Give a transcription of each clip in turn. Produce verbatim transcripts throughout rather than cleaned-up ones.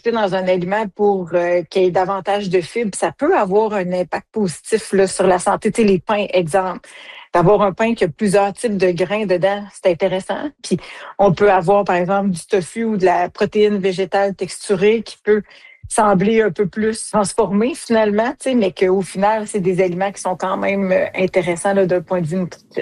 rajouter dans un aliment pour euh, qu'il y ait davantage de fibres, ça peut avoir un impact positif là, sur la santé. Tu sais, les pains, exemple. D'avoir un pain qui a plusieurs types de grains dedans, c'est intéressant. Puis on peut avoir, par exemple, du tofu ou de la protéine végétale texturée qui peut sembler un peu plus transformée finalement, tu sais, mais qu'au final, c'est des aliments qui sont quand même intéressants là, d'un point de vue nutritif.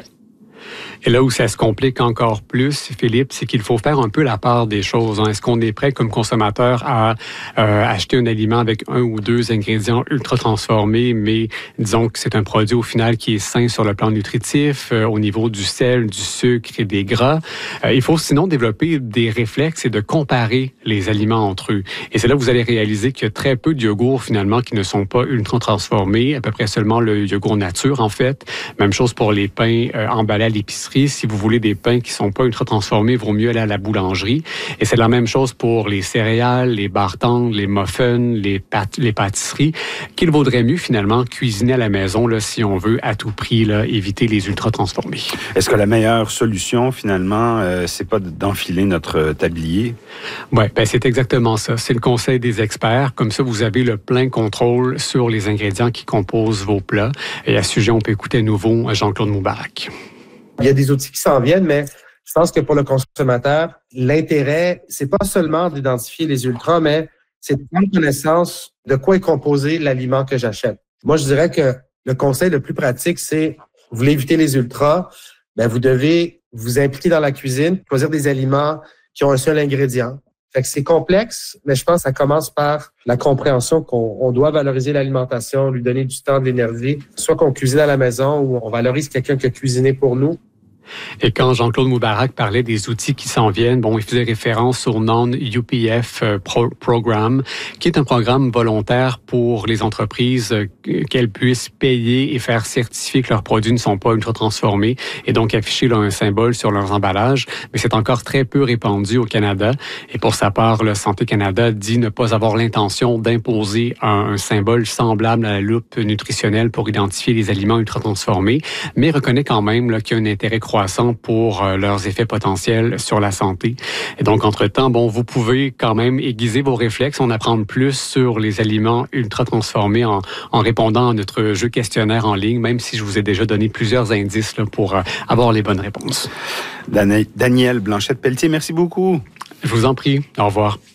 Et là où ça se complique encore plus, Philippe, c'est qu'il faut faire un peu la part des choses. Hein. Est-ce qu'on est prêt comme consommateur à euh, acheter un aliment avec un ou deux ingrédients ultra transformés, mais disons que c'est un produit au final qui est sain sur le plan nutritif, euh, au niveau du sel, du sucre et des gras. Euh, il faut sinon développer des réflexes et de comparer les aliments entre eux. Et c'est là que vous allez réaliser qu'il y a très peu de yogourts finalement qui ne sont pas ultra transformés, à peu près seulement le yogourt nature en fait. Même chose pour les pains euh, emballés à l'épicerie. Si vous voulez des pains qui sont pas ultra transformés, il vaut mieux aller à la boulangerie. Et c'est la même chose pour les céréales, les barres tendres, les muffins, les, pâtes, les pâtisseries, qu'il vaudrait mieux finalement cuisiner à la maison là, si on veut à tout prix là, éviter les ultra transformés. Est-ce que la meilleure solution finalement, euh, c'est pas d'enfiler notre tablier? Oui, ben c'est exactement ça. C'est le conseil des experts. Comme ça, vous avez le plein contrôle sur les ingrédients qui composent vos plats. Et à ce sujet, on peut écouter à nouveau Jean-Claude Moubarak. Il y a des outils qui s'en viennent, mais je pense que pour le consommateur, l'intérêt, c'est pas seulement d'identifier les ultras, mais c'est de prendre connaissance de quoi est composé l'aliment que j'achète. Moi, je dirais que le conseil le plus pratique, c'est vous voulez éviter les ultras, ben vous devez vous impliquer dans la cuisine, choisir des aliments qui ont un seul ingrédient. Fait que c'est complexe, mais je pense que ça commence par la compréhension qu'on on doit valoriser l'alimentation, lui donner du temps, de l'énergie, soit qu'on cuisine à la maison ou on valorise quelqu'un qui a cuisiné pour nous. Et quand Jean-Claude Moubarak parlait des outils qui s'en viennent, bon, il faisait référence au Non-U P F Pro- Programme, qui est un programme volontaire pour les entreprises euh, qu'elles puissent payer et faire certifier que leurs produits ne sont pas ultra transformés et donc afficher là, un symbole sur leurs emballages. Mais c'est encore très peu répandu au Canada. Et pour sa part, le Santé Canada dit ne pas avoir l'intention d'imposer un, un symbole semblable à la loupe nutritionnelle pour identifier les aliments ultra transformés, mais reconnaît quand même là, qu'il y a un intérêt croissant pour euh, leurs effets potentiels sur la santé. Et donc, entre-temps, bon, vous pouvez quand même aiguiser vos réflexes, en apprendre plus sur les aliments ultra transformés en, en répondant à notre jeu questionnaire en ligne, même si je vous ai déjà donné plusieurs indices là, pour euh, avoir les bonnes réponses. Daniel Blanchette-Pelletier, merci beaucoup. Je vous en prie. Au revoir.